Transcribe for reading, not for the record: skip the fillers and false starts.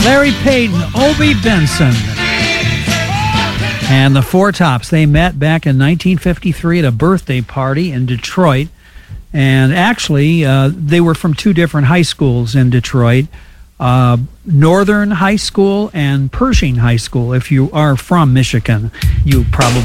Larry Payton, Obie Benson, and the Four Tops. They met back in 1953 at a birthday party in Detroit. And actually, they were from two different high schools in Detroit, Northern High School and Pershing High School. If you are from Michigan, you probably